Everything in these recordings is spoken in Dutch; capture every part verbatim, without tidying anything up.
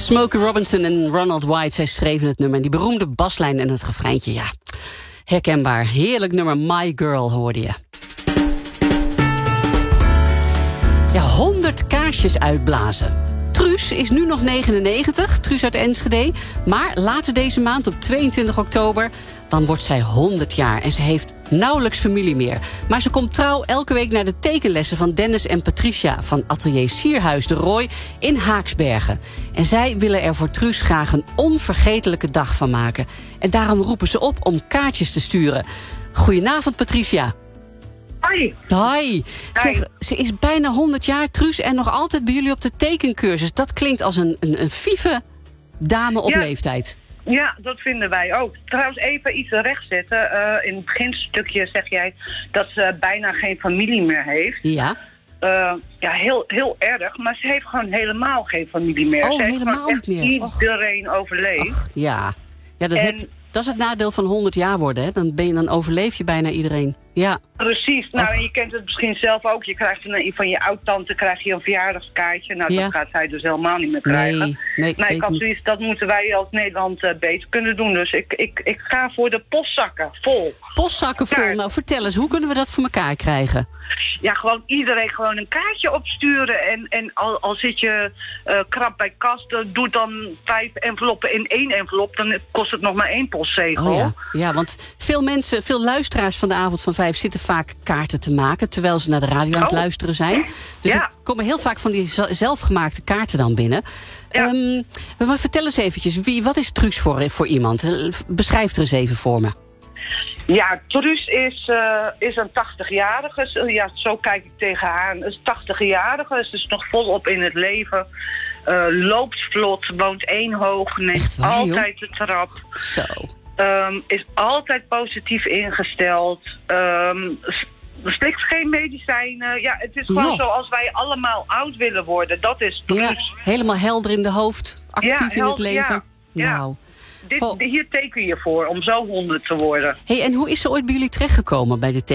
Smokey Robinson en Ronald White, zij schreven het nummer. En die beroemde baslijn en het refreintje, ja, herkenbaar. Heerlijk nummer, My Girl, hoorde je. Ja, honderd kaarsjes uitblazen. Truus is nu nog negenennegentig, Truus uit Enschede. Maar later deze maand, op tweeëntwintig oktober... dan wordt zij honderd jaar en ze heeft nauwelijks familie meer. Maar ze komt trouw elke week naar de tekenlessen van Dennis en Patricia... van atelier Sierhuis de Rooi in Haaksbergen. En zij willen er voor Truus graag een onvergetelijke dag van maken. En daarom roepen ze op om kaartjes te sturen. Goedenavond, Patricia. Hoi. Hoi. Zeg, ze is bijna honderd jaar, Truus, en nog altijd bij jullie op de tekencursus. Dat klinkt als een, een, een vieve dame op ja. leeftijd. Ja, dat vinden wij ook. Trouwens, even iets rechtzetten. Uh, in het beginstukje zeg jij dat ze bijna geen familie meer heeft. Ja. Uh, ja, heel, heel erg. Maar ze heeft gewoon helemaal geen familie meer. Oh, ze heeft helemaal echt niet meer. iedereen Och. overleefd. Och, ja, ja dat, en, heb, dat is het nadeel van honderd jaar worden. Hè? Dan, ben je, dan overleef je bijna iedereen. Ja. Precies. Nou, Och. en je kent het misschien zelf ook. Je krijgt een, van je oud-tante krijg je een verjaardagskaartje. Nou, Ja. dat gaat zij dus helemaal niet meer krijgen. Nee, nee, Maar ik had niet. zoiets, dat moeten wij als Nederland uh, beter kunnen doen. Dus ik, ik, ik ga voor de postzakken vol. Postzakken vol. Ja. Nou, vertel eens, hoe kunnen we dat voor elkaar krijgen? Ja, gewoon iedereen gewoon een kaartje opsturen. En, en al, al zit je uh, krap bij kast, uh, doe dan vijf enveloppen in één envelop. Dan kost het nog maar één postzegel. Oh ja. Ja, want veel mensen, veel luisteraars van de avond van vijf zitten vaak kaarten te maken terwijl ze naar de radio aan het Oh. luisteren zijn. Dus Ja. er komen heel vaak van die z- zelfgemaakte kaarten dan binnen. Ja. Um, maar vertel eens eventjes, wie, wat is Truus voor, voor iemand? Beschrijf er eens even voor me. Ja, Truus is, uh, is een tachtigjarige. Ja, zo kijk ik tegen haar. Een tachtigjarige. Ze is nog volop in het leven. Uh, loopt vlot, woont één hoog, neemt Echt waar, altijd de trap. Zo. Um, is altijd positief ingesteld. Um, s- slikt geen medicijnen. Ja, het is gewoon Ja. zoals wij allemaal oud willen worden. Dat is Truus. Ja, helemaal helder in de hoofd, actief Ja, in het helder, leven. ja. Ja. Nou. Dit, Goh. hier teken je voor, om zo honderd te worden. Hey, en hoe is ze ooit bij jullie terechtgekomen bij de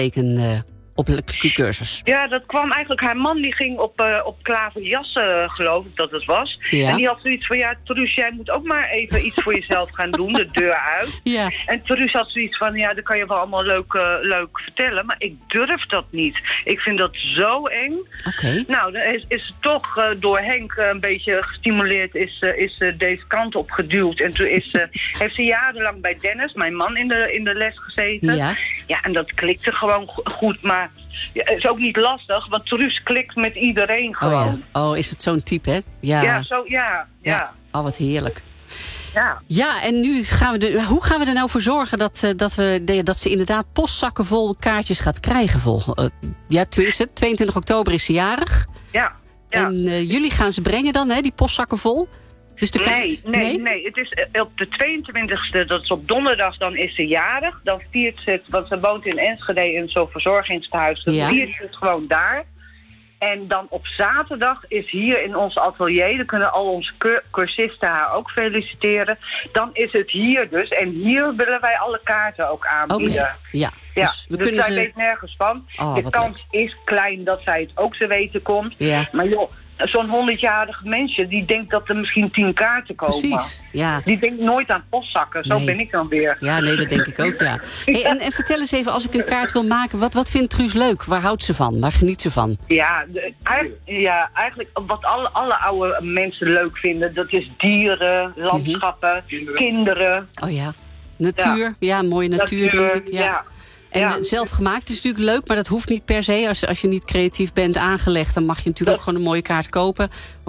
tekencursus? Ja, dat kwam eigenlijk... Haar man die ging op, uh, op klaverjassen, geloof ik dat het was. Ja. En die had zoiets van... Ja, Truus, jij moet ook maar even iets voor jezelf gaan doen. De deur uit. Ja. En Truus had zoiets van... Ja, dat kan je wel allemaal leuk, uh, leuk vertellen. Maar ik durf dat niet. Ik vind dat zo eng. Oké. Okay. Nou, dan is, is het toch uh, door Henk uh, een beetje gestimuleerd... is, uh, is uh, deze kant op geduwd. En toen is, uh, heeft ze jarenlang bij Dennis, mijn man, in de, in de les gezeten. Ja. Ja, en dat klikte gewoon go- goed. Maar ja, het is ook niet lastig, want Truus klikt met iedereen gewoon. Oh, ja. Oh, is het zo'n type, hè? Ja. Ja, zo, ja, ja. Ja. Oh, wat heerlijk. Ja. Ja, en nu gaan we de, hoe gaan we er nou voor zorgen dat, uh, dat, we de, dat ze inderdaad postzakken vol kaartjes gaat krijgen? Vol, uh, ja, tenminste, tweeëntwintig oktober is ze jarig. Ja, ja. En uh, jullie gaan ze brengen dan, hè, die postzakken vol? Dus de Nee, kaart, nee, nee, nee. Het is uh, op de tweeëntwintigste, dat is op donderdag, dan is ze jarig. Dan viert ze het, want ze woont in Enschede in zo'n verzorgingstehuis. Dan Ja. viert ze het gewoon daar. En dan op zaterdag is hier in ons atelier, dan kunnen al onze cur- cursisten haar ook feliciteren. Dan is het hier dus. En hier willen wij alle kaarten ook aanbieden. Oké, ja. Ja, Dus we dus kunnen zij ze... weet nergens van. Oh, de wat kans is klein dat zij het ook te weten komt. Ja. Maar joh, zo'n honderdjarig mensje, die denkt dat er misschien tien kaarten komen. Precies, ja. Die denkt nooit aan postzakken. Zo Nee. ben ik dan weer. Ja, nee, dat denk ik ook, ja. Hey, en, en vertel eens even, als ik een kaart wil maken, wat, wat vindt Truus leuk? Waar houdt ze van? Waar geniet ze van? Ja, de, eigenlijk, ja, eigenlijk wat alle, alle oude mensen leuk vinden, dat is dieren, landschappen, Mhm. kinderen. Oh ja, natuur. Ja, mooie natuur, natuur, denk ik. Ja. ja. En Ja. eh, zelfgemaakt is natuurlijk leuk, maar dat hoeft niet per se. Als, als je niet creatief bent aangelegd, dan mag je natuurlijk Dat- ook gewoon een mooie kaart kopen.